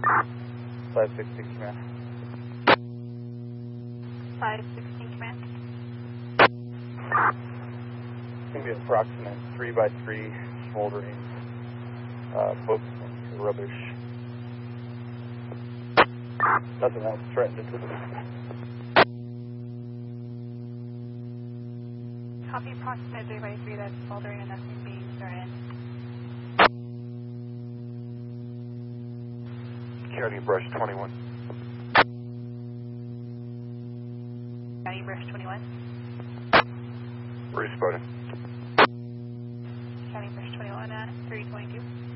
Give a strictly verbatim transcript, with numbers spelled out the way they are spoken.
five sixteen command. five sixteen command. It's going to be approximate three by three smoldering uh, books and rubbish. Nothing else threatened into the... Copy approximate three by three, that's smoldering and nothing being threatened. County Brush twenty-one. County Brush twenty-one. Responding. County Brush twenty-one at three twenty-two.